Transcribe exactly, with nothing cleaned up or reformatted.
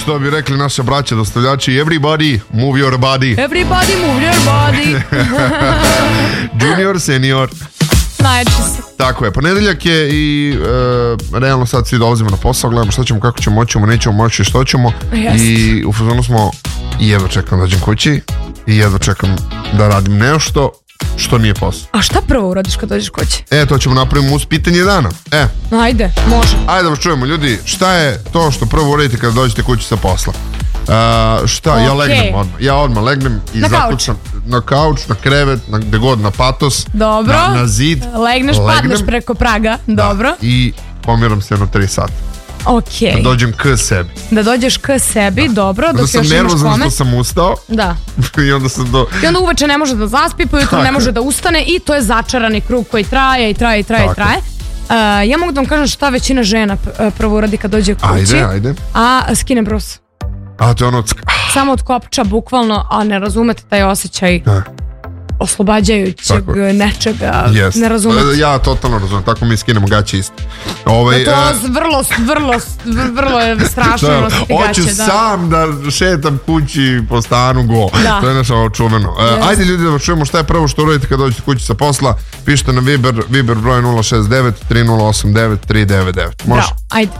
Što bi rekli naše braće dostavljači, everybody move your body. Everybody move your body. Junior, senior. Najče se. Tako je, ponedeljak je i e, realno sad svi dolazimo na posao, gledamo šta ćemo, kako ćemo, moćemo, nećemo moći, što ćemo. Jest. I u fazonu smo i jedva čekam da dođem kući i jedva čekam da radim nešto što nije posao. A šta prvo uradiš kad dođeš kući? E, to ćemo napraviti uz pitanje dana. E, Ajde, može. ajde da vas čujemo, ljudi, šta je to što prvo uradite kada dođete kući sa posla? Uh, šta, Okay. ja legnem odmah, ja odmah legnem i Na kauč. zaključam na kauč, na krevet, na gde god, na patos, Dobro. na, na zid. Legneš, legnem, padneš preko praga. Dobro. Da, i pomiram se jedno tri sata. Ok. Da dođem k sebi. Da dođeš k sebi, dobro, Onda dok sam još imaš nervozan kome. što sam ustao Da. i onda sam do... I onda uveče ne može da zaspi, pa ujutro ne može da ustane i to je začarani krug koji traje i traje i traje i Tako. traje. Uh, ja mogu da vam kažem šta većina žena p- prvo uradi kad dođe kući. Ajde, ajde. A skine brus. A to je ono... Samo od kopča, bukvalno, a ne razumete taj osjećaj Da. oslobađajućeg Tako je. nečega. Yes. Ne razumete. Ja totalno razumem, tako mi skinemo gaće isto. Ovaj, To e, je vrlo, vrlo, vrlo je strašno da, nositi hoću gaće. Da. sam da šetam kući po stanu go. Da. To je nešto čuveno. E, Yes. ajde ljudi da vas čujemo šta je prvo što uradite kad dođete kući sa posla. Pišite na Viber, Viber broj nula šest devet tri nula osam devet tri devet devet. Može? Bravo, ajde.